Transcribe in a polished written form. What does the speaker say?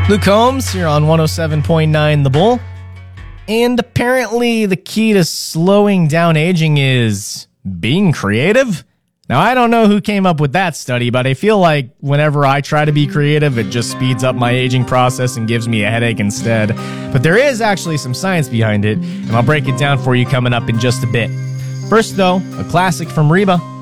Luke Combs here on 107.9 The Bull. And apparently the key to slowing down aging is being creative. Now, I don't know who came up with that study, but I feel like whenever I try to be creative, it just speeds up my aging process and gives me a headache instead. But there is actually some science behind it, and I'll break it down for you coming up in just a bit. First, though, a classic from Reba.